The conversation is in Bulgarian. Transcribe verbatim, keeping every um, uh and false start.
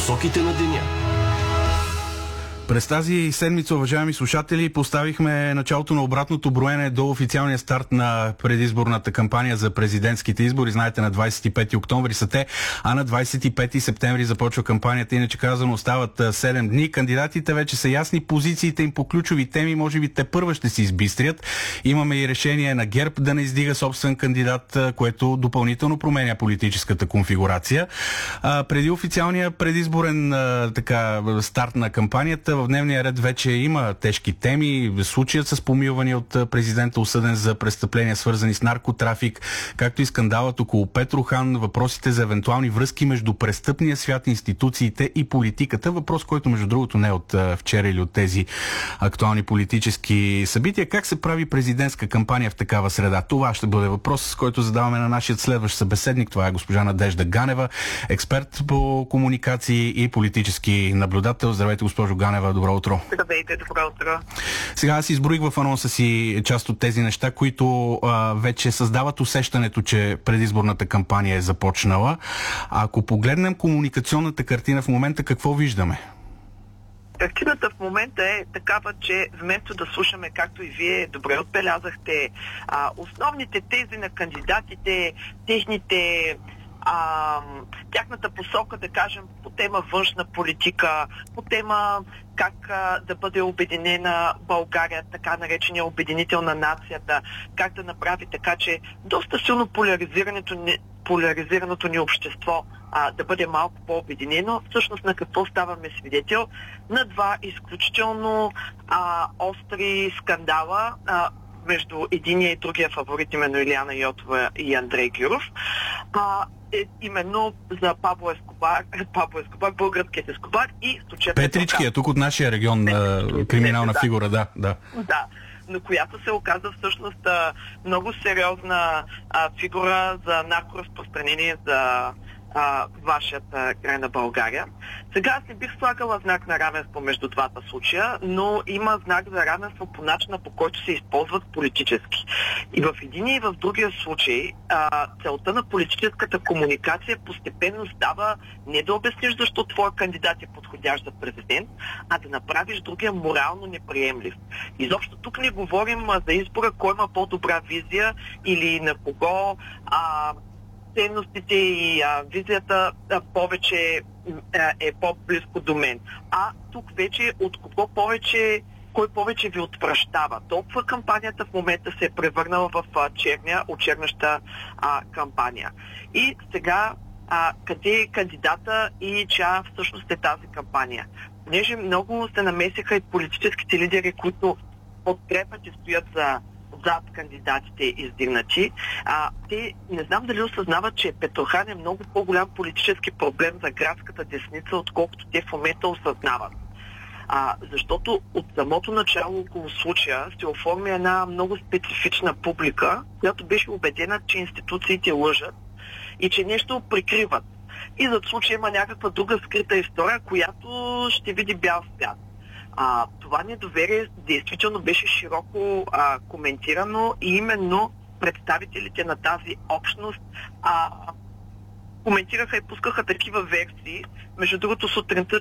Посоките на деня. През тази седмица, уважаеми слушатели, поставихме началото на обратното броене до официалния старт на предизборната кампания за президентските избори. Знаете, на двадесет и пети октомври са те, а на двадесет и пети септември започва кампанията. Иначе казано, остават седем дни. Кандидатите вече са ясни, позициите им по ключови теми, може би те първа ще се избистрят. Имаме и решение на ГЕРБ да не издига собствен кандидат, което допълнително променя политическата конфигурация. А, преди официалния предизборен а, така, старт на кампанията, в дневния ред вече има тежки теми. Случаят с помилване от президента, осъден за престъпления, свързани с наркотрафик, както и скандалът около Петрохан, въпросите за евентуални връзки между престъпния свят, институциите и политиката. Въпрос, който между другото не е от вчера или от тези актуални политически събития. Как се прави президентска кампания в такава среда? Това ще бъде въпрос, с който задаваме на нашия следващ събеседник. Това е госпожа Надежда Ганева, експерт по комуникации и политически наблюдател. Здравейте, госпожо Ганева. Добро утро. Здравейте, добро утро. Сега аз изброих в анонса си част от тези неща, които а, вече създават усещането, че предизборната кампания е започнала. А ако погледнем комуникационната картина в момента, какво виждаме? Картината в момента е такава, че вместо да слушаме, както и вие добре отбелязахте, а, основните тези на кандидатите, техните А, тяхната посока, да кажем, по тема външна политика, по тема как а, да бъде обединена България, така наречения обединител на нацията, как да направи така, че доста силно поляризираното ни, поляризираното ни общество а, да бъде малко по-обединено. Всъщност на какво ставаме свидетел? На два изключително а, остри скандала, а, между единия и другия фаворит, именно Илияна Йотова и Андрей Гюров. А, е, именно за Пабло Ескобар, Пабло Ескобар, българският Ескобар и случаят Петрички е тук от нашия регион, Петрички, криминална да, фигура, да, да. Да, но която се оказа всъщност много сериозна а, фигура за наркоразпространение за а, вашата край на България. Сега аз не бих слагала знак на равенство между двата случая, но има знак за равенство по начина, по който се използват политически. И в един и в другия случай а, целта на политическата комуникация постепенно става не да обясниш защо твой кандидат е подходящ за президент, а да направиш другия морално неприемлив. Изобщо тук не говорим а, за избора кой има по-добра визия или на кого а, ценностите и а, визията а, повече а, е по-близко до мен. А тук вече от кого повече, кой повече ви отвращава. Толкова кампанията в момента се е превърнала в а, черня, очерняща а, кампания. И сега а, къде е кандидата и чия всъщност е тази кампания? Понеже много се намесиха и политическите лидери, които подкрепят и стоят за зад кандидатите издигнати, а, те не знам дали осъзнават, че Петрохан е много по-голям политически проблем за градската десница, отколкото те в момента осъзнават. А, защото от самото начало около случая се оформи една много специфична публика, която беше убедена, че институциите лъжат и че нещо прикриват. И зад случая има някаква друга скрита история, която ще види бял свят. А, това недоверие действително беше широко а, коментирано и именно представителите на тази общност а, коментираха и пускаха такива версии. Между другото, сутринта